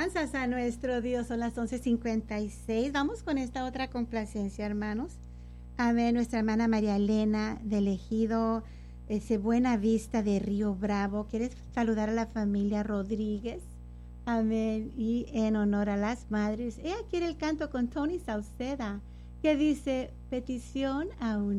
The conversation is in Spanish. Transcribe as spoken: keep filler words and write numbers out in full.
alabanzas a nuestro Dios. Son las once cincuenta y seis. Vamos con esta otra complacencia, hermanos. Amén. Nuestra hermana María Elena del Ejido, ese Buena Vista de Río Bravo. ¿Quieres saludar a la familia Rodríguez? Amén. Y en honor a las madres, ella quiere el canto con Tony Sauceda, que dice petición a una